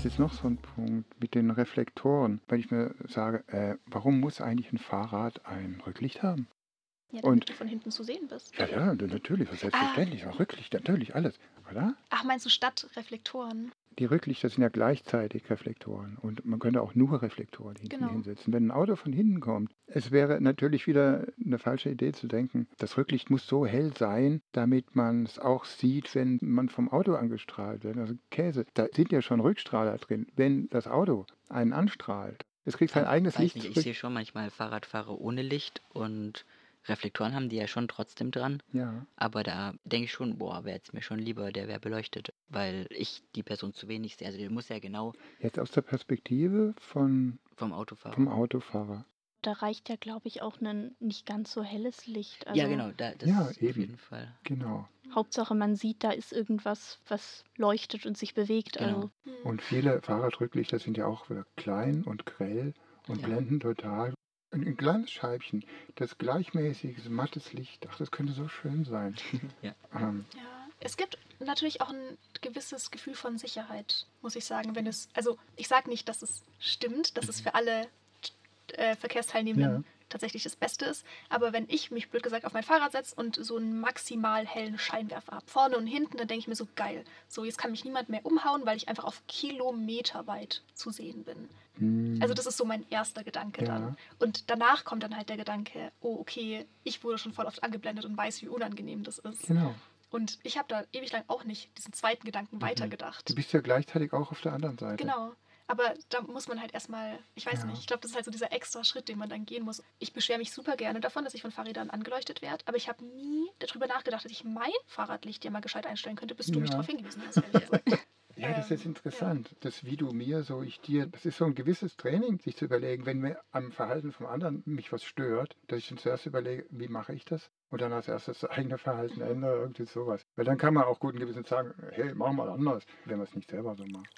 ist jetzt noch so ein Punkt mit den Reflektoren, wenn ich mir sage, warum muss eigentlich ein Fahrrad ein Rücklicht haben? Ja, damit Und du von hinten zu sehen bist. ja, natürlich, selbstverständlich, auch Rücklicht, natürlich alles, oder? Ach, meinst du statt Reflektoren? Die Rücklichter sind ja gleichzeitig Reflektoren und man könnte auch nur Reflektoren hinten Genau. hinsetzen. Wenn ein Auto von hinten kommt, es wäre natürlich wieder eine falsche Idee zu denken, das Rücklicht muss so hell sein, damit man es auch sieht, wenn man vom Auto angestrahlt wird. Also Käse, da sind ja schon Rückstrahler drin, wenn das Auto einen anstrahlt. Es kriegt sein eigenes Weiß Licht nicht, ich zurück. sehe schon manchmal Fahrradfahrer ohne Licht und Reflektoren haben die ja schon trotzdem dran. Ja, Aber da denke ich schon, boah, wäre jetzt mir schon lieber, der wäre beleuchtet, weil ich die Person zu wenig sehe. Also der muss ja genau jetzt aus der Perspektive vom vom Autofahrer. Autofahrer. Da reicht ja, glaube ich, auch ein nicht ganz so helles Licht. Ja, Also genau, das Ja, auf eben. jeden Fall. Genau. Hauptsache, man sieht, da ist irgendwas, was leuchtet und sich bewegt. Genau. Also Und viele Fahrradrücklichter sind ja auch wieder klein und grell und Ja. blenden total. Ein kleines Scheibchen, das gleichmäßiges, mattes Licht, ach, das könnte so schön sein. Ja. ja, es gibt natürlich auch ein gewisses Gefühl von Sicherheit, muss ich sagen, wenn es, also ich sage nicht, dass es stimmt, dass es für alle Verkehrsteilnehmenden tatsächlich das Beste ist, aber wenn ich mich, blöd gesagt, auf mein Fahrrad setze und so einen maximal hellen Scheinwerfer habe, vorne und hinten, dann denke ich mir so, geil, so jetzt kann mich niemand mehr umhauen, weil ich einfach auf Kilometer weit zu sehen bin. Also das ist so mein erster Gedanke dann. Und danach kommt dann halt der Gedanke, oh okay, ich wurde schon voll oft angeblendet und weiß, wie unangenehm das ist. Genau. Und ich habe da ewig lang auch nicht diesen zweiten Gedanken weitergedacht. Du bist ja gleichzeitig auch auf der anderen Seite. Genau. Aber da muss man halt erstmal, ich weiß nicht, ich glaube, das ist halt so dieser extra Schritt, den man dann gehen muss. Ich beschwere mich super gerne davon, dass ich von Fahrrädern angeleuchtet werde, aber ich habe nie darüber nachgedacht, dass ich mein Fahrradlicht ja mal gescheit einstellen könnte, bis du mich darauf hingewiesen hast, ehrlich gesagt. Ja, das ist interessant. Das wie du mir, so ich dir. Das ist so ein gewisses Training, sich zu überlegen, wenn mir am Verhalten vom anderen mich was stört, dass ich dann zuerst überlege, wie mache ich das? Und dann als erstes das eigene Verhalten ändere, irgendwie sowas. Weil dann kann man auch guten Gewissens sagen, hey, mach mal anders, wenn man es nicht selber so macht.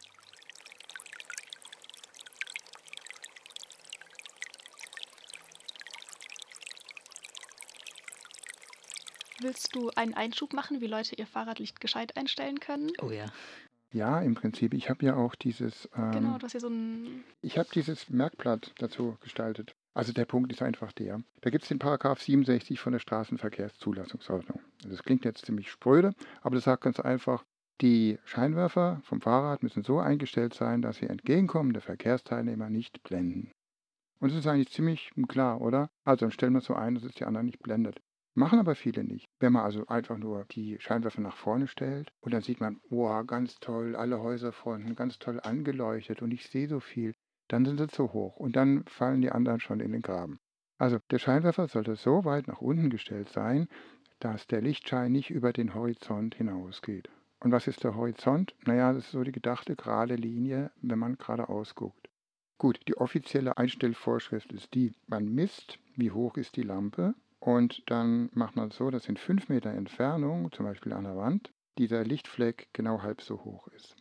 Willst du einen Einschub machen, wie Leute ihr Fahrradlicht gescheit einstellen können? Oh ja. Ja, im Prinzip. Ich habe ja auch dieses, Genau, du hast hier so ein... ich habe dieses Merkblatt dazu gestaltet. Also der Punkt ist einfach der. Da gibt es den Paragraph 67 von der Straßenverkehrszulassungsordnung. Das klingt jetzt ziemlich spröde, aber das sagt ganz einfach, die Scheinwerfer vom Fahrrad müssen so eingestellt sein, dass sie entgegenkommende Verkehrsteilnehmer nicht blenden. Und das ist eigentlich ziemlich klar, oder? Also dann stellen wir es so ein, dass es die anderen nicht blendet. Machen aber viele nicht. Wenn man also einfach nur die Scheinwerfer nach vorne stellt und dann sieht man, wow, ganz toll, alle Häuserfronten, ganz toll angeleuchtet und ich sehe so viel, dann sind sie zu hoch und dann fallen die anderen schon in den Graben. Also der Scheinwerfer sollte so weit nach unten gestellt sein, dass der Lichtschein nicht über den Horizont hinausgeht. Und was ist der Horizont? Naja, das ist so die gedachte gerade Linie, wenn man geradeaus guckt. Gut, die offizielle Einstellvorschrift ist die, man misst, wie hoch ist die Lampe und dann macht man es so, dass in 5 Meter Entfernung, zum Beispiel an der Wand, dieser Lichtfleck genau halb so hoch ist.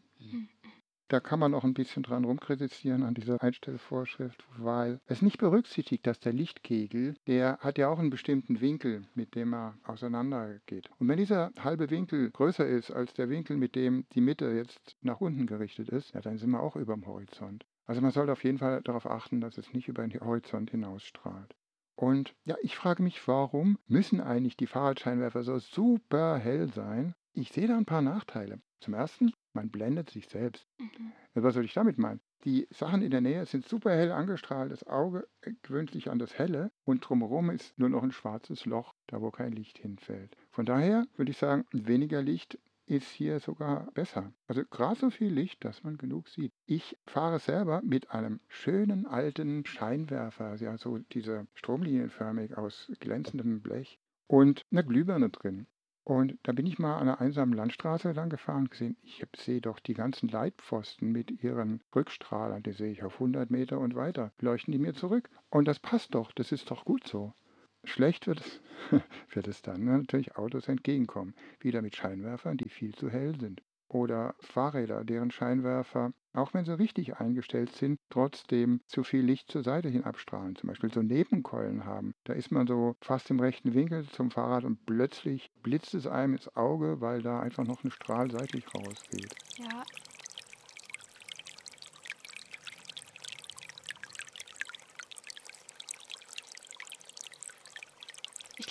Da kann man auch ein bisschen dran rumkritisieren an dieser Einstellvorschrift, weil es nicht berücksichtigt, dass der Lichtkegel, der hat ja auch einen bestimmten Winkel, mit dem er auseinandergeht. Und wenn dieser halbe Winkel größer ist als der Winkel, mit dem die Mitte jetzt nach unten gerichtet ist, ja, dann sind wir auch über dem Horizont. Also man sollte auf jeden Fall darauf achten, dass es nicht über den Horizont hinausstrahlt. Und ja, ich frage mich, warum müssen eigentlich die Fahrradscheinwerfer so super hell sein? Ich sehe da ein paar Nachteile. Zum ersten, man blendet sich selbst. Was soll ich damit meinen? Die Sachen in der Nähe sind super hell angestrahlt, das Auge gewöhnt sich an das Helle und drumherum ist nur noch ein schwarzes Loch, da wo kein Licht hinfällt. Von daher würde ich sagen, weniger Licht ist hier sogar besser. Also gerade so viel Licht, dass man genug sieht. Ich fahre selber mit einem schönen alten Scheinwerfer, ja so diese stromlinienförmig aus glänzendem Blech und einer Glühbirne drin. Und da bin ich mal an einer einsamen Landstraße lang gefahren und gesehen, ich sehe doch die ganzen Leitpfosten mit ihren Rückstrahlern, die sehe ich auf 100 Meter und weiter, leuchten die mir zurück. Und das passt doch, das ist doch gut so. Schlecht wird es, wird es dann, ne? Natürlich Autos entgegenkommen, wieder mit Scheinwerfern, die viel zu hell sind. Oder Fahrräder, deren Scheinwerfer, auch wenn sie richtig eingestellt sind, trotzdem zu viel Licht zur Seite hin abstrahlen. Zum Beispiel so Nebenkeulen haben. Da ist man so fast im rechten Winkel zum Fahrrad und plötzlich blitzt es einem ins Auge, weil da einfach noch ein Strahl seitlich rausgeht. Ja.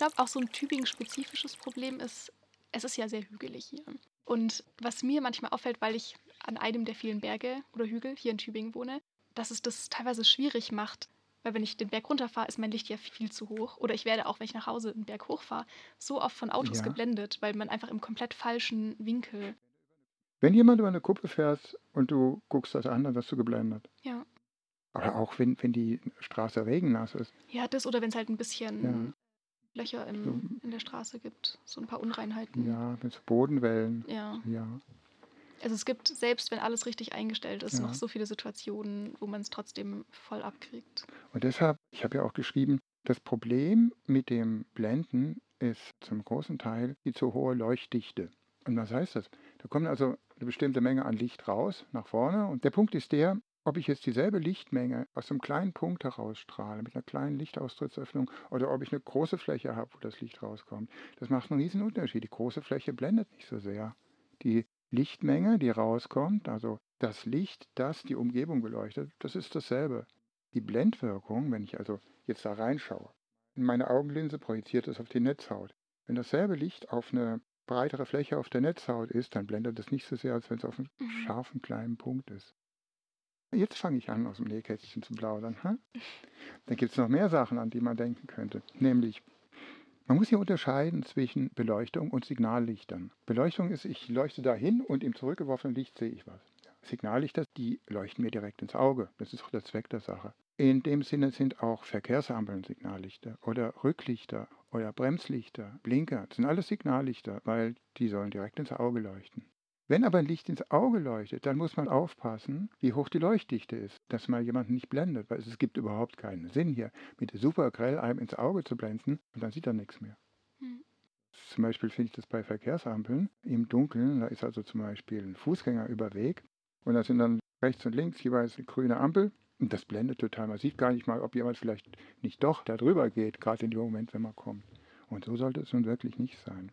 glaube, auch so ein Tübingen-spezifisches Problem ist, es ist ja sehr hügelig hier. Und was mir manchmal auffällt, weil ich an einem der vielen Berge oder Hügel hier in Tübingen wohne, dass es das teilweise schwierig macht, weil wenn ich den Berg runterfahre, ist mein Licht ja viel zu hoch. Oder ich werde auch, wenn ich nach Hause einen Berg hochfahre, so oft von Autos Ja. geblendet, weil man einfach im komplett falschen Winkel. Wenn jemand über eine Kuppe fährt und du guckst das an, dann wirst du geblendet. Ja. Aber auch wenn die Straße regennass ist. Ja, das oder wenn es halt ein bisschen Ja. Löcher So, in der Straße gibt. So ein paar Unreinheiten. ja, mit so Bodenwellen. Ja. Ja. Also es gibt, selbst wenn alles richtig eingestellt ist, Ja. noch so viele Situationen, wo man es trotzdem voll abkriegt. Und deshalb, ich habe ja auch geschrieben, das Problem mit dem Blenden ist zum großen Teil die zu hohe Leuchtdichte. Und was heißt das? Da kommt also eine bestimmte Menge an Licht raus, nach vorne. Und der Punkt ist der, ob ich jetzt dieselbe Lichtmenge aus einem kleinen Punkt herausstrahle, mit einer kleinen Lichtaustrittsöffnung, oder ob ich eine große Fläche habe, wo das Licht rauskommt. Das macht einen riesen Unterschied. Die große Fläche blendet nicht so sehr. Die Lichtmenge, die rauskommt, also das Licht, das die Umgebung beleuchtet, das ist dasselbe. Die Blendwirkung, wenn ich also jetzt da reinschaue, in meine Augenlinse projiziert es auf die Netzhaut. Wenn dasselbe Licht auf eine breitere Fläche auf der Netzhaut ist, dann blendet es nicht so sehr, als wenn es auf einem scharfen kleinen Punkt ist. Jetzt fange ich an, aus dem Nähkästchen zu plaudern. Dann gibt es noch mehr Sachen, an die man denken könnte. Nämlich, man muss hier unterscheiden zwischen Beleuchtung und Signallichtern. Beleuchtung ist, ich leuchte dahin und im zurückgeworfenen Licht sehe ich was. Signallichter, die leuchten mir direkt ins Auge. Das ist auch der Zweck der Sache. In dem Sinne sind auch Verkehrsampeln Signallichter oder Rücklichter oder Bremslichter, Blinker. Das sind alles Signallichter, weil die sollen direkt ins Auge leuchten. Wenn aber ein Licht ins Auge leuchtet, dann muss man aufpassen, wie hoch die Leuchtdichte ist, dass man jemanden nicht blendet, weil es gibt überhaupt keinen Sinn hier, mit super grell einem ins Auge zu blenden und dann sieht er nichts mehr. Zum Beispiel finde ich das bei Verkehrsampeln im Dunkeln, da ist also zum Beispiel ein Fußgängerüberweg und da sind dann rechts und links jeweils eine grüne Ampel und das blendet total. Man sieht gar nicht mal, ob jemand vielleicht nicht doch da drüber geht, gerade in dem Moment, wenn man kommt. Und so sollte es nun wirklich nicht sein.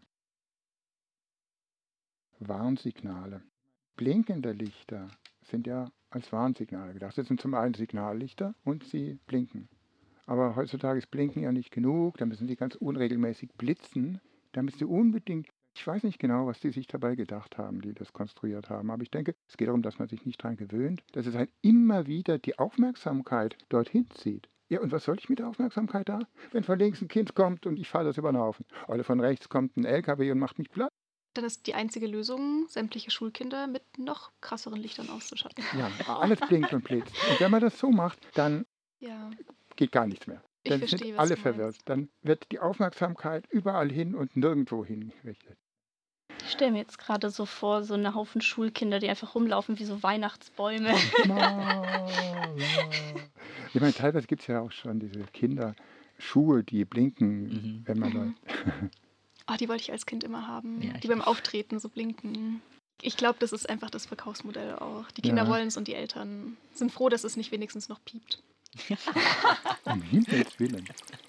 Warnsignale. Blinkende Lichter sind ja als Warnsignale gedacht. Das sind zum einen Signallichter und sie blinken. Aber heutzutage ist Blinken ja nicht genug, da müssen sie ganz unregelmäßig blitzen, damit sie unbedingt, ich weiß nicht genau, was die sich dabei gedacht haben, die das konstruiert haben, aber ich denke, es geht darum, dass man sich nicht daran gewöhnt, dass es halt immer wieder die Aufmerksamkeit dorthin zieht. Ja, und was soll ich mit der Aufmerksamkeit da? Wenn von links ein Kind kommt und ich fahre das über den Haufen, oder von rechts kommt ein LKW und macht mich platt. Dann ist die einzige Lösung, sämtliche Schulkinder mit noch krasseren Lichtern auszuschalten. Ja, alles blinkt und blitzt. Und wenn man das so macht, dann geht gar nichts mehr. Ich Dann verstehe, sind was alle du verwirrt. meinst. Dann wird die Aufmerksamkeit überall hin und nirgendwo hingerichtet. Ich stelle mir jetzt gerade so vor, so einen Haufen Schulkinder, die einfach rumlaufen wie so Weihnachtsbäume. Ich meine, teilweise gibt es ja auch schon diese Kinderschuhe, die blinken, wenn man läuft. Oh, die wollte ich als Kind immer haben, Ja, die ich beim auch. Auftreten so blinken. Ich glaube, das ist einfach das Verkaufsmodell auch. Die Kinder Ja. wollen es und die Eltern sind froh, dass es nicht wenigstens noch piept. Um Himmels Willen.